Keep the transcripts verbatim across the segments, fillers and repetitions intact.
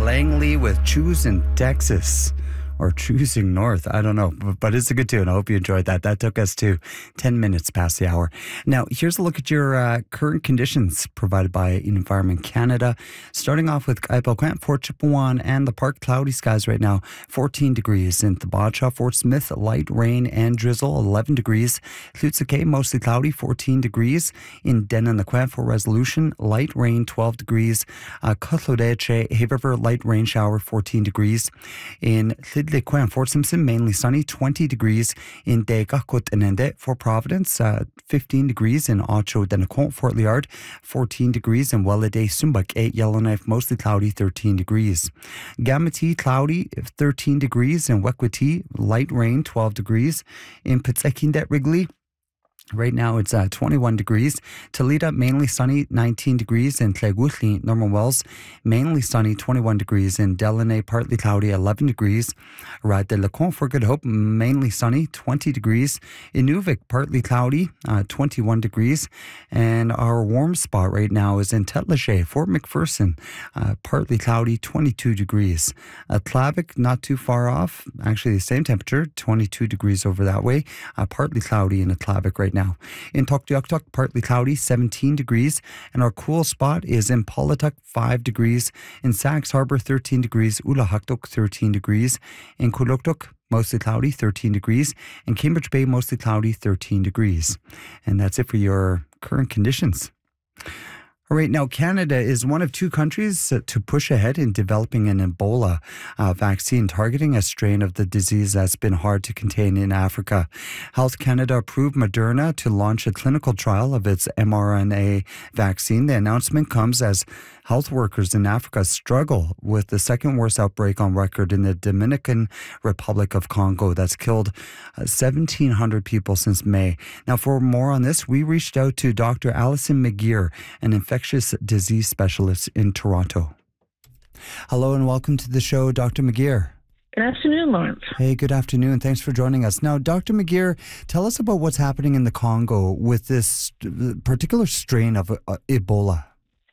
Langley with Choosing Texas. Or Choosing North. I don't know, but, but it's a good tune. I hope you enjoyed that. That took us to ten minutes past the hour. Now, here's a look at your uh, current conditions provided by Environment Canada. Starting off with Kaipakwant, Fort Chipewyan, and the Park. Cloudy skies right now, fourteen degrees. In Thibacha, Fort Smith, light rain and drizzle, eleven degrees. Tlutske, mostly cloudy, fourteen degrees. In Denanaquan, for Resolution, light rain, twelve degrees. Uh, Kutlodeche, Hay River, light rain shower, fourteen degrees. In Lidley, Fort Simpson, mainly sunny, twenty degrees. In Degakut and for Providence, uh, fifteen degrees. In Ocho Denacont, Fort Liard, fourteen degrees. In Welladay, Sumbak, eight Yellowknife, mostly cloudy, thirteen degrees. Gamati, cloudy, thirteen degrees. In Wekwati, light rain, twelve degrees. In Pitsekindet, Wrigley, right now it's uh, twenty-one degrees. Toledo, mainly sunny, nineteen degrees. In Tleguthli, Norman Wells, mainly sunny, twenty-one degrees. In Delaney, partly cloudy, eleven degrees. Rad de Lacon, for Good Hope, mainly sunny, twenty degrees. In Nuvik, partly cloudy, uh, twenty-one degrees. And our warm spot right now is in Tetlache, Fort McPherson, uh, partly cloudy, twenty-two degrees. At Tlavik, not too far off, actually the same temperature, twenty-two degrees over that way, uh, partly cloudy in Tlavik right now. In Tuktoyaktuk, partly cloudy, seventeen degrees. And our cool spot is in Polituk, five degrees. In Sax Harbor, thirteen degrees. Ulahaktuk, thirteen degrees. In Kuluktuk, mostly cloudy, thirteen degrees. In Cambridge Bay, mostly cloudy, thirteen degrees. And that's it for your current conditions. All right, now Canada is one of two countries to push ahead in developing an Ebola uh, vaccine targeting a strain of the disease that's been hard to contain in Africa. Health Canada approved Moderna to launch a clinical trial of its mRNA vaccine. The announcement comes as health workers in Africa struggle with the second worst outbreak on record in the Dominican Republic of Congo that's killed uh, seventeen hundred people since May. Now, for more on this, we reached out to Doctor Alison McGeer, an infectious disease specialist in Toronto. Hello and welcome to the show, Doctor McGeer. Good afternoon, Lawrence. Hey, good afternoon. Thanks for joining us. Now, Doctor McGeer, tell us about what's happening in the Congo with this particular strain of uh, Ebola.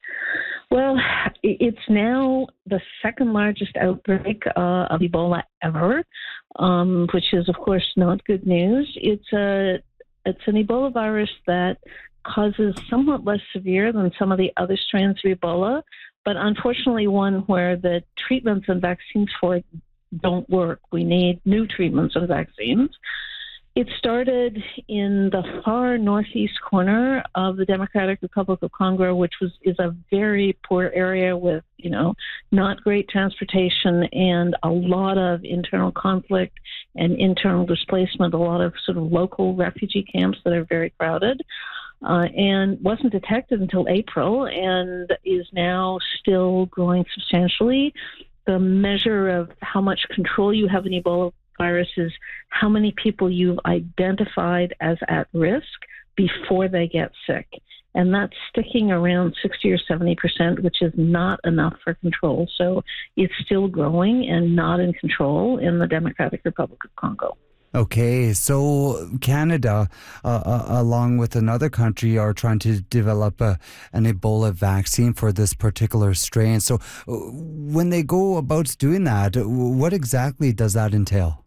Well, it's now the second largest outbreak uh, of Ebola ever, um, which is, of course, not good news. It's a it's an Ebola virus that causes somewhat less severe than some of the other strains of Ebola, but unfortunately one where the treatments and vaccines for it don't work. We need new treatments and vaccines. It started in the far northeast corner of the Democratic Republic of Congo, which was is a very poor area with, you know, not great transportation and a lot of internal conflict and internal displacement, a lot of sort of local refugee camps that are very crowded. Uh, and wasn't detected until April and is now still growing substantially. The measure of how much control you have in Ebola virus is how many people you've identified as at risk before they get sick. And that's sticking around sixty or seventy percent, which is not enough for control. So it's still growing and not in control in the Democratic Republic of Congo. Okay, so Canada, uh, uh, along with another country, are trying to develop a, an Ebola vaccine for this particular strain. So uh, when they go about doing that, what exactly does that entail?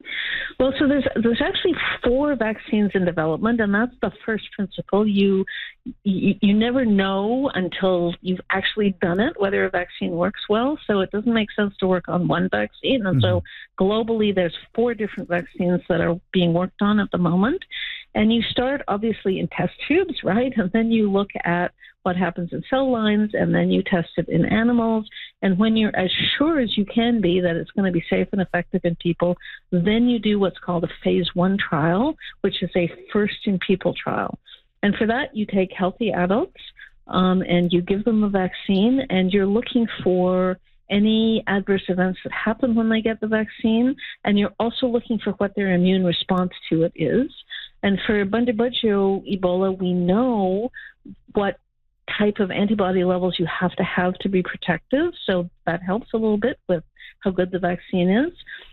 Well, so there's there's actually four vaccines in development, and that's the first principle. You, you you never know until you've actually done it whether a vaccine works well. So it doesn't make sense to work on one vaccine. And mm-hmm. so globally, there's four different vaccines that are being worked on at the moment. And you start obviously in test tubes, right? And then you look at what happens in cell lines, and then you test it in animals. And when you're as sure as you can be that it's going to be safe and effective in people, then you do what's called a phase one trial, which is a first-in-people trial. And for that, you take healthy adults um, and you give them the vaccine, and you're looking for any adverse events that happen when they get the vaccine, and you're also looking for what their immune response to it is. And for Bundibugyo Ebola, we know what type of antibody levels you have to have to be protective, so that helps a little bit with how good the vaccine is.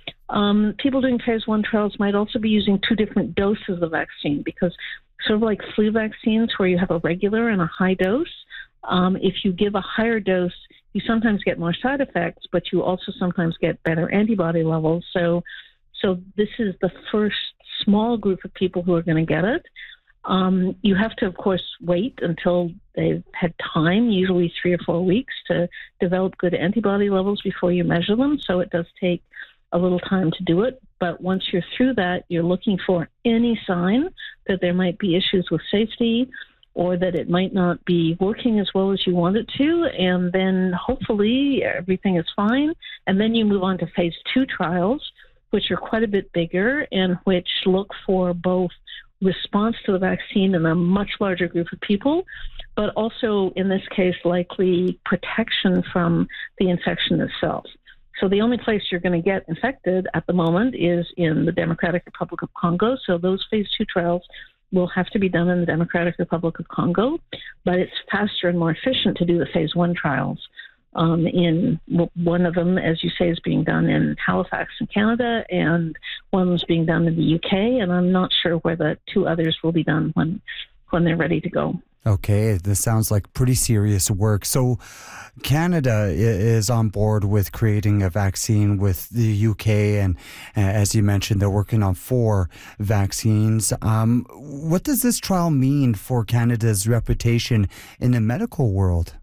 Um, people doing phase one trials might also be using two different doses of the vaccine, because sort of like flu vaccines where you have a regular and a high dose, um, if you give a higher dose, you sometimes get more side effects, but you also sometimes get better antibody levels. So, so this is the first small group of people who are going to get it. Um, you have to, of course, wait until they've had time, usually three or four weeks, to develop good antibody levels before you measure them. So it does take a little time to do it. But once you're through that, you're looking for any sign that there might be issues with safety or that it might not be working as well as you want it to. And then hopefully everything is fine. And then you move on to phase two trials, which are quite a bit bigger and which look for both response to the vaccine in a much larger group of people, but also in this case, likely protection from the infection itself. So the only place you're going to get infected at the moment is in the Democratic Republic of Congo. So those phase two trials will have to be done in the Democratic Republic of Congo, but it's faster and more efficient to do the phase one trials. Um, in one of them, as you say, is being done in Halifax in Canada, and one's being done in the U K, and I'm not sure where the two others will be done when when they're ready to go. Okay, this sounds like pretty serious work. So Canada is on board with creating a vaccine with the U K, and as you mentioned, they're working on four vaccines. Um, what does this trial mean for Canada's reputation in the medical world?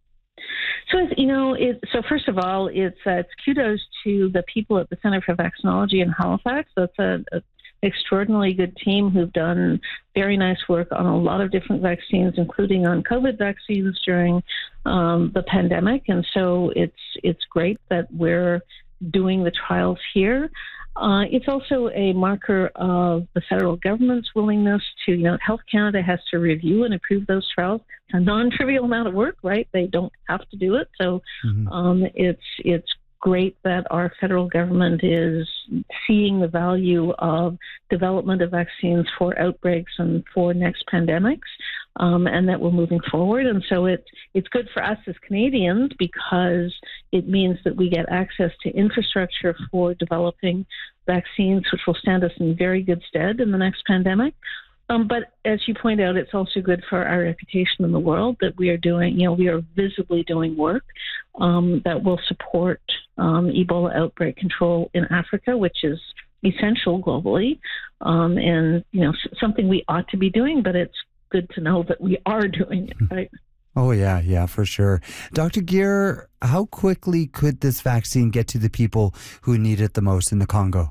So, you know, it, so first of all, it's, uh, it's kudos to the people at the Centre for Vaccinology in Halifax. That's an extraordinarily good team who've done very nice work on a lot of different vaccines, including on COVID vaccines during um, the pandemic. And so it's it's great that we're doing the trials here. Uh, it's also a marker of the federal government's willingness to, you know, Health Canada has to review and approve those trials. It's a non-trivial amount of work, right? They don't have to do it. So mm-hmm. um, it's it's great that our federal government is seeing the value of development of vaccines for outbreaks and for next pandemics, um, and that we're moving forward. And so it's it's good for us as Canadians because it means that we get access to infrastructure for developing vaccines, which will stand us in very good stead in the next pandemic. Um, but as you point out, it's also good for our reputation in the world that we are doing, you know, we are visibly doing work um, that will support um, Ebola outbreak control in Africa, which is essential globally, um, and, you know, something we ought to be doing, but it's good to know that we are doing it, right? Oh, yeah, yeah, for sure. Doctor Geer, how quickly could this vaccine get to the people who need it the most in the Congo?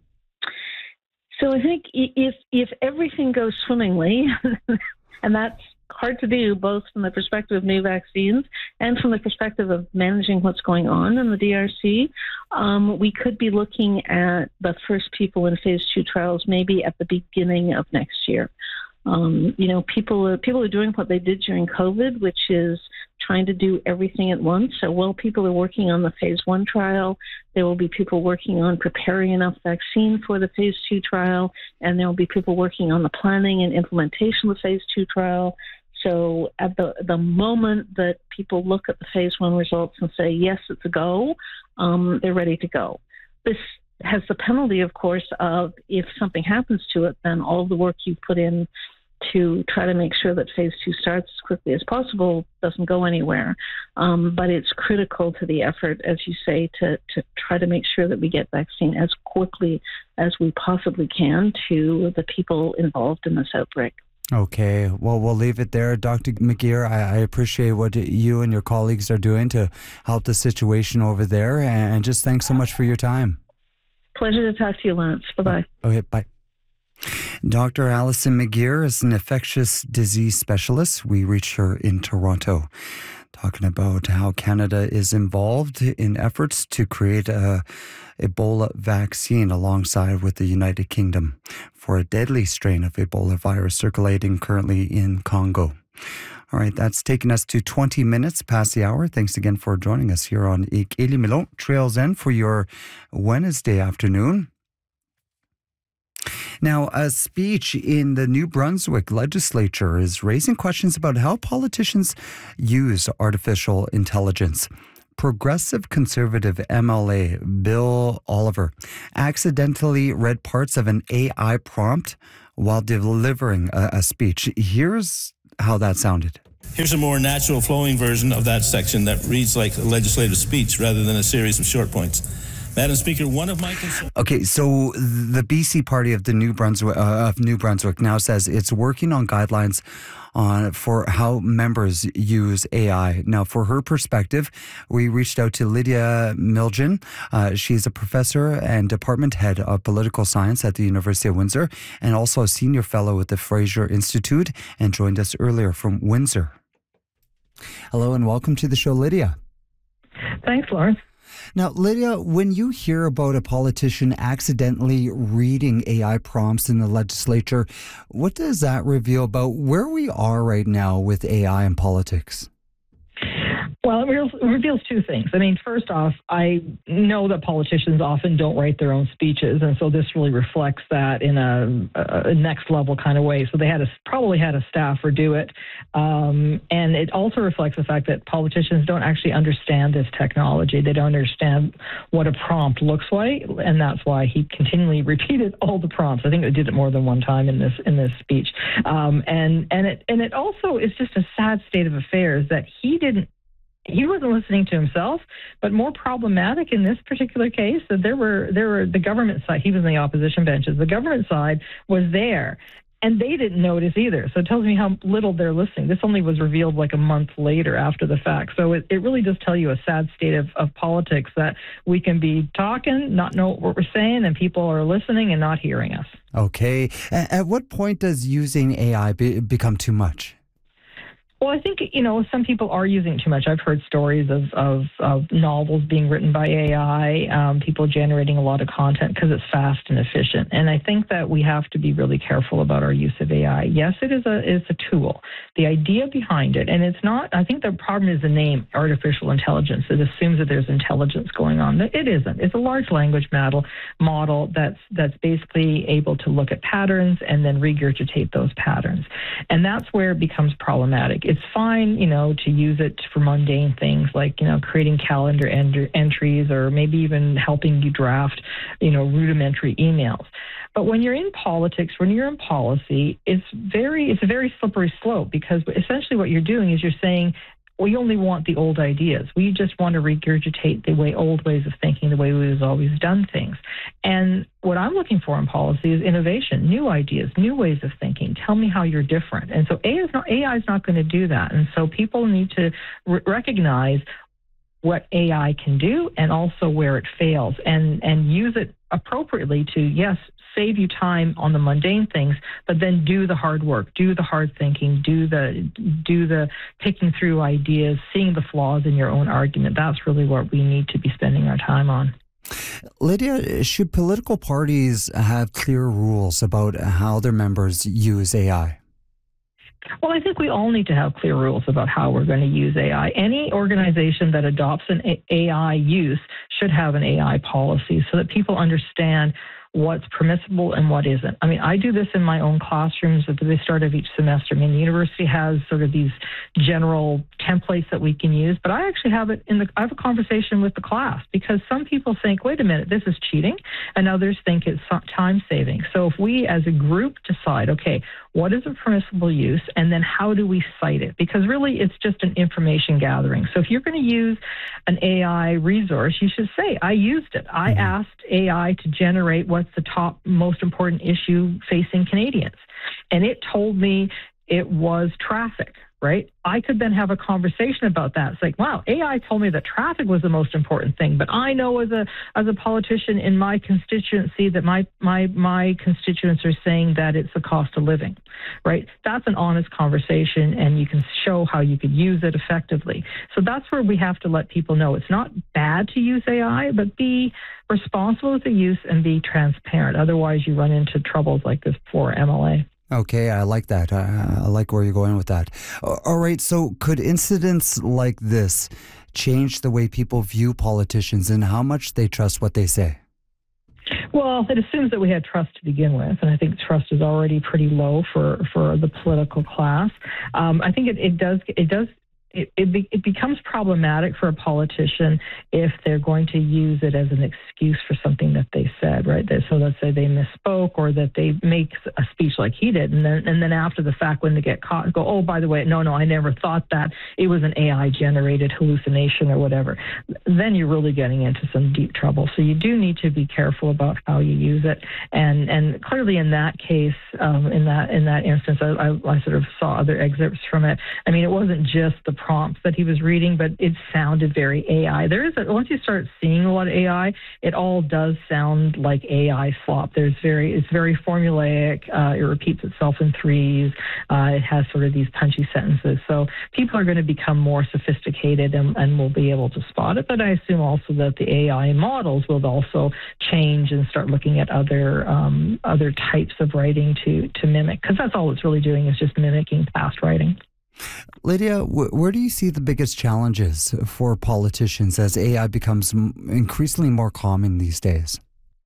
So I think if if everything goes swimmingly, and that's hard to do both from the perspective of new vaccines and from the perspective of managing what's going on in the D R C, um, we could be looking at the first people in phase two trials maybe at the beginning of next year. Um, you know, people are, people are doing what they did during COVID, which is trying to do everything at once. So while people are working on the phase one trial, there will be people working on preparing enough vaccine for the phase two trial, and there will be people working on the planning and implementation of the phase two trial. So at the the moment that people look at the phase one results and say, yes, it's a go, um, they're ready to go. This has the penalty, of course, of if something happens to it, then all the work you put in to try to make sure that phase two starts as quickly as possible doesn't go anywhere. Um, but it's critical to the effort, as you say, to, to try to make sure that we get vaccine as quickly as we possibly can to the people involved in this outbreak. Okay, well, we'll leave it there. Doctor McGeer, I, I appreciate what you and your colleagues are doing to help the situation over there, and just thanks so much for your time. Pleasure to talk to you, Lance. Bye-bye. Okay, bye. Doctor Alison McGeer is an infectious disease specialist. We reached her in Toronto, talking about how Canada is involved in efforts to create a Ebola vaccine alongside with the United Kingdom for a deadly strain of Ebola virus circulating currently in Congo. All right, that's taken us to twenty minutes past the hour. Thanks again for joining us here on Ik Eli Milon Trails End for your Wednesday afternoon. Now, a speech in the New Brunswick legislature is raising questions about how politicians use artificial intelligence. Progressive Conservative M L A Bill Oliver accidentally read parts of an A I prompt while delivering a, a speech. Here's how that sounded. Here's a more natural flowing version of that section that reads like a legislative speech rather than a series of short points. Madam Speaker, one of my concerns... Okay, so the B C Party of the New Brunswick uh, of New Brunswick now says it's working on guidelines on for how members use A I. Now, for her perspective, we reached out to Lydia Miljan. Uh, she's a professor and department head of political science at the University of Windsor and also a senior fellow at the Fraser Institute, and joined us earlier from Windsor. Hello and welcome to the show, Lydia. Thanks, Lawrence. Now, Lydia, when you hear about a politician accidentally reading A I prompts in the legislature, what does that reveal about where we are right now with A I in politics? Well, it reveals, it reveals two things. I mean, first off, I know that politicians often don't write their own speeches, and so this really reflects that in a, a next level kind of way. So they had a, probably had a staffer do it, um, and it also reflects the fact that politicians don't actually understand this technology. They don't understand what a prompt looks like, and that's why he continually repeated all the prompts. I think they did it more than one time in this in this speech, um, and and it and it also is just a sad state of affairs that he didn't. He wasn't listening to himself, but more problematic in this particular case, that there were there were the government side. He was in the opposition benches. The government side was there, and they didn't notice either. So it tells me how little they're listening. This only was revealed like a month later after the fact. So it, it really does tell you a sad state of, of politics, that we can be talking, not know what we're saying, and people are listening and not hearing us. Okay. At what point does using A I be, become too much? Well, I think, you know, some people are using it too much. I've heard stories of, of, of novels being written by A I, um, people generating a lot of content because it's fast and efficient. And I think that we have to be really careful about our use of A I. Yes, it is a it's a tool. The idea behind it, and it's not, I think the problem is the name, artificial intelligence. It assumes that there's intelligence going on. It isn't. It's a large language model, model that's, that's basically able to look at patterns and then regurgitate those patterns. And that's where it becomes problematic. It's fine, you know, to use it for mundane things like, you know, creating calendar ent- entries or maybe even helping you draft, you know, rudimentary emails. But when you're in politics, when you're in policy, it's very, it's a very slippery slope, because essentially what you're doing is you're saying, we only want the old ideas. We just want to regurgitate the way old ways of thinking, the way we've always done things. And what I'm looking for in policy is innovation, new ideas, new ways of thinking. Tell me how you're different. And so A I is not, A I is not going to do that. And so people need to r- recognize what A I can do and also where it fails, and, and use it appropriately to, yes, save you time on the mundane things, but then do the hard work, do the hard thinking, do the do the picking through ideas, seeing the flaws in your own argument. That's really what we need to be spending our time on. Lydia, should political parties have clear rules about how their members use A I? Well, I think we all need to have clear rules about how we're going to use A I. Any organization that adopts an A I use should have an A I policy so that people understand what's permissible and what isn't. I mean, I do this in my own classrooms at the start of each semester. I mean, the university has sort of these general templates that we can use, but I actually have it in the, I have a conversation with the class, because some people think, wait a minute, this is cheating, and others think it's time saving. So if we as a group decide, okay, what is a permissible use, and then how do we cite it? Because really it's just an information gathering. So if you're going to use an A I resource, you should say, I used it. I mm-hmm. asked A I to generate what's the top most important issue facing Canadians. And it told me it was traffic, right? I could then have a conversation about that. It's like, wow, A I told me that traffic was the most important thing, but I know as a as a politician in my constituency that my my my constituents are saying that it's the cost of living, right? That's an honest conversation, and you can show how you could use it effectively. So that's where we have to let people know it's not bad to use A I, but be responsible with the use and be transparent. Otherwise, you run into troubles like this poor M L A. Okay, I like that. I, I like where you're going with that. All right, so could incidents like this change the way people view politicians and how much they trust what they say? Well, it assumes that we had trust to begin with, and I think trust is already pretty low for, for the political class. Um, I think it, it does it does it, it, be, it becomes problematic for a politician if they're going to use it as an excuse for something that they said, right? So let's say they misspoke or that they make a speech like he did, and then and then after the fact, when they get caught, go, oh, by the way, no, no, I never thought that. It was an A I-generated hallucination or whatever. Then you're really getting into some deep trouble. So you do need to be careful about how you use it. And and clearly in that case, um, in that in that instance, I, I, I sort of saw other excerpts from it. I mean, it wasn't just the prompts that he was reading, but it sounded very A I. There is a, once you start seeing a lot of A I, it all does sound like A I slop. There's very it's very formulaic. Uh, it repeats itself in threes. Uh, it has sort of these punchy sentences. So people are going to become more sophisticated and, and will be able to spot it. But I assume also that the A I models will also change and start looking at other um, other types of writing to to mimic, because that's all it's really doing is just mimicking past writing. Lydia, where do you see the biggest challenges for politicians as A I becomes increasingly more common these days?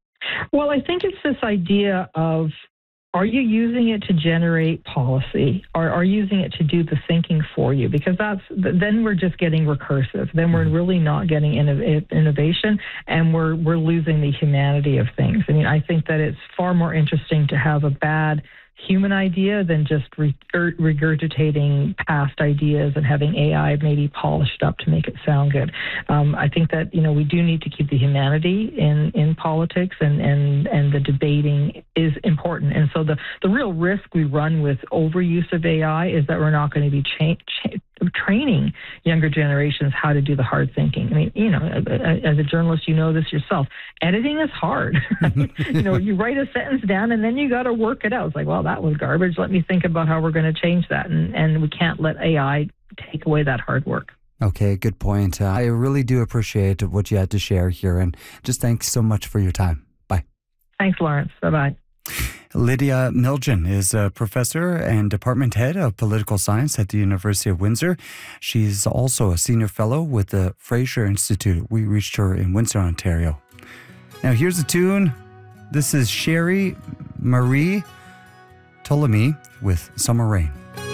Well, I think it's this idea of, are you using it to generate policy, or are you using it to do the thinking for you? Because that's then we're just getting recursive. Then we're really not getting innov- innovation, and we're we're losing the humanity of things. I mean, I think that it's far more interesting to have a bad human idea than just re- regurgitating past ideas and having A I maybe polished up to make it sound good. Um, I think that, you know, we do need to keep the humanity in, in politics, and, and, and the debating is important. And so the, the real risk we run with overuse of A I is that we're not going to be cha- cha- training younger generations how to do the hard thinking. I mean, you know, as a journalist, you know this yourself. Editing is hard. You know, you write a sentence down and then you got to work it out. It's like, well, that was garbage. Let me think about how we're going to change that. And, and we can't let A I take away that hard work. Okay, good point. Uh, I really do appreciate what you had to share here. And just thanks so much for your time. Bye. Thanks, Lawrence. Bye-bye. Lydia Miljan is a professor and department head of political science at the University of Windsor. She's also a senior fellow with the Fraser Institute. We reached her in Windsor, Ontario. Now here's a tune. This is Sherry Marie Ptolemy with Summer Rain.